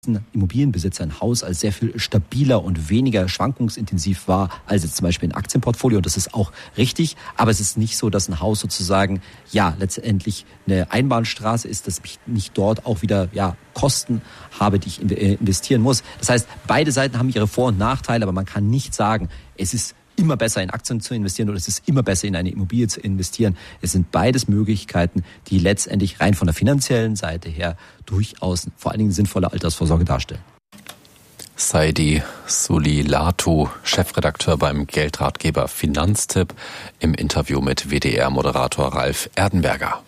Immobilienbesitzer ein Haus als sehr viel stabiler und weniger schwankungsintensiv war als jetzt zum Beispiel ein Aktienportfolio. Und das ist auch richtig. Aber es ist nicht so, dass ein Haus sozusagen letztendlich eine Einbahnstraße ist, dass ich nicht dort auch wieder Kosten habe, die ich investieren muss. Das heißt, beide Seiten haben ihre Vor- und Nachteile, aber man kann nicht sagen, es ist immer besser in Aktien zu investieren oder es ist immer besser in eine Immobilie zu investieren. Es sind beides Möglichkeiten, die letztendlich rein von der finanziellen Seite her durchaus vor allen Dingen sinnvolle Altersvorsorge darstellen. Saidi Sulilatu, Chefredakteur beim Geldratgeber Finanztipp, im Interview mit WDR-Moderator Ralf Erdenberger.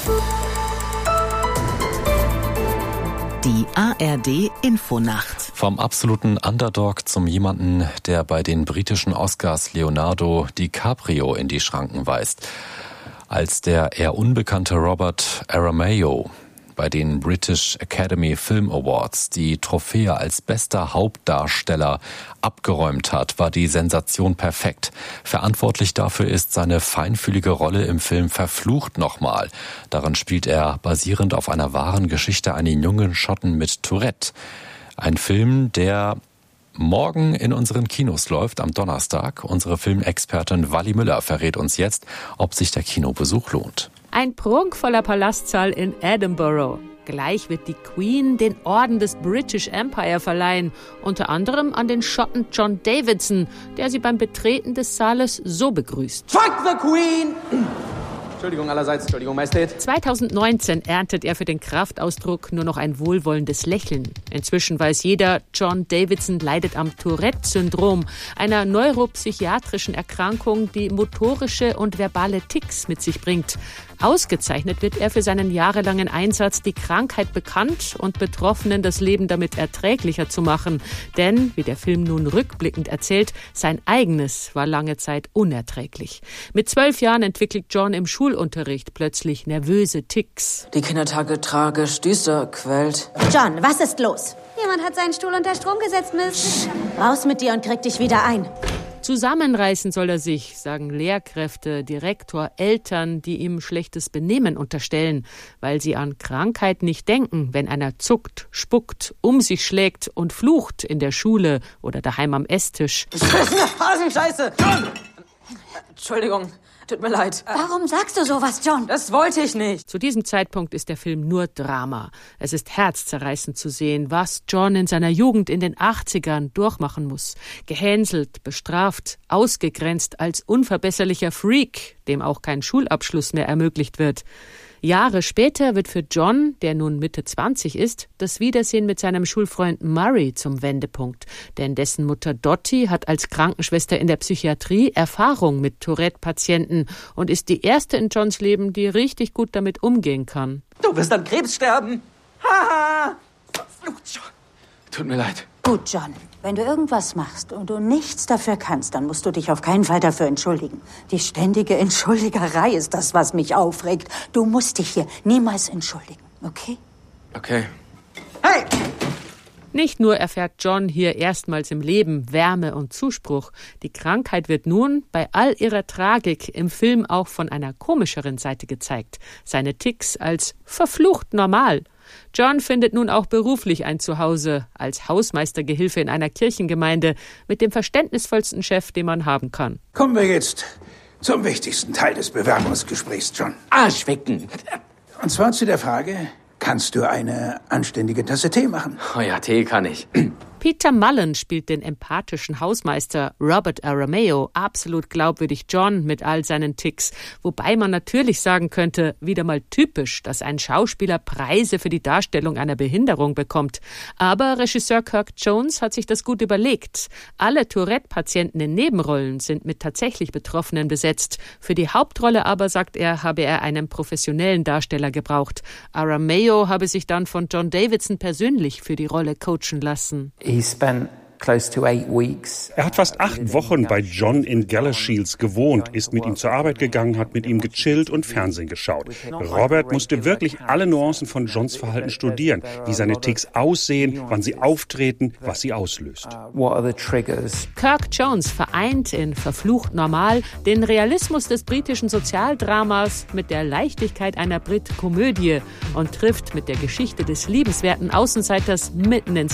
Die ARD-Infonacht. Vom absoluten Underdog zum jemanden, der bei den britischen Oscars Leonardo DiCaprio in die Schranken weist. Als der eher unbekannte Robert Aramayo bei den British Academy Film Awards die Trophäe als bester Hauptdarsteller abgeräumt hat, war die Sensation perfekt. Verantwortlich dafür ist seine feinfühlige Rolle im Film Verflucht nochmal. Darin spielt er basierend auf einer wahren Geschichte einen jungen Schotten mit Tourette. Ein Film, der morgen in unseren Kinos läuft, am Donnerstag. Unsere Filmexpertin Wally Müller verrät uns jetzt, ob sich der Kinobesuch lohnt. Ein prunkvoller Palastsaal in Edinburgh. Gleich wird die Queen den Orden des British Empire verleihen, unter anderem an den Schotten John Davidson, der sie beim Betreten des Saales so begrüßt. Fuck the Queen! Entschuldigung allerseits, Entschuldigung, Majestät. 2019 erntet er für den Kraftausdruck nur noch ein wohlwollendes Lächeln. Inzwischen weiß jeder, John Davidson leidet am Tourette-Syndrom, einer neuropsychiatrischen Erkrankung, die motorische und verbale Tics mit sich bringt. Ausgezeichnet wird er für seinen jahrelangen Einsatz, die Krankheit bekannt und Betroffenen das Leben damit erträglicher zu machen. Denn, wie der Film nun rückblickend erzählt, sein eigenes war lange Zeit unerträglich. Mit 12 Jahren entwickelt John im Schulunterricht plötzlich nervöse Tics. Die Kindertage tragisch, düster, quält. John, was ist los? Jemand hat seinen Stuhl unter Strom gesetzt, Miss. Raus mit dir und krieg dich wieder ein. Zusammenreißen soll er sich, sagen Lehrkräfte, Direktor, Eltern, die ihm schlechtes Benehmen unterstellen, weil sie an Krankheit nicht denken, wenn einer zuckt, spuckt, um sich schlägt und flucht in der Schule oder daheim am Esstisch. Das ist eine Hasenscheiße! John! Entschuldigung. Tut mir leid. Warum sagst du sowas, John? Das wollte ich nicht. Zu diesem Zeitpunkt ist der Film nur Drama. Es ist herzzerreißend zu sehen, was John in seiner Jugend in den 80ern durchmachen muss. Gehänselt, bestraft, ausgegrenzt als unverbesserlicher Freak, dem auch kein Schulabschluss mehr ermöglicht wird. Jahre später wird für John, der nun Mitte 20 ist, das Wiedersehen mit seinem Schulfreund Murray zum Wendepunkt. Denn dessen Mutter Dottie hat als Krankenschwester in der Psychiatrie Erfahrung mit Tourette-Patienten und ist die erste in Johns Leben, die richtig gut damit umgehen kann. Du wirst an Krebs sterben. Haha. Tut mir leid. Gut, John. Wenn du irgendwas machst und du nichts dafür kannst, dann musst du dich auf keinen Fall dafür entschuldigen. Die ständige Entschuldigerei ist das, was mich aufregt. Du musst dich hier niemals entschuldigen, okay? Okay. Hey! Nicht nur erfährt John hier erstmals im Leben Wärme und Zuspruch. Die Krankheit wird nun bei all ihrer Tragik im Film auch von einer komischeren Seite gezeigt. Seine Tics als verflucht normal. John findet nun auch beruflich ein Zuhause als Hausmeistergehilfe in einer Kirchengemeinde mit dem verständnisvollsten Chef, den man haben kann. Kommen wir jetzt zum wichtigsten Teil des Bewerbungsgesprächs, John. Arschwecken. Und zwar zu der Frage, kannst du eine anständige Tasse Tee machen? Oh ja, Tee kann ich. Peter Mullen spielt den empathischen Hausmeister Robert Aramayo, absolut glaubwürdig John mit all seinen Tics. Wobei man natürlich sagen könnte, wieder mal typisch, dass ein Schauspieler Preise für die Darstellung einer Behinderung bekommt. Aber Regisseur Kirk Jones hat sich das gut überlegt. Alle Tourette-Patienten in Nebenrollen sind mit tatsächlich Betroffenen besetzt. Für die Hauptrolle aber, sagt er, habe er einen professionellen Darsteller gebraucht. Aramayo habe sich dann von John Davidson persönlich für die Rolle coachen lassen. He spent Er hat fast 8 Wochen bei John in Galashiels gewohnt, ist mit ihm zur Arbeit gegangen, hat mit ihm gechillt und Fernsehen geschaut. Robert musste wirklich alle Nuancen von Johns Verhalten studieren, wie seine Tics aussehen, wann sie auftreten, was sie auslöst. Kirk Jones vereint in Verflucht normal den Realismus des britischen Sozialdramas mit der Leichtigkeit einer Brit-Komödie und trifft mit der Geschichte des liebenswerten Außenseiters mitten ins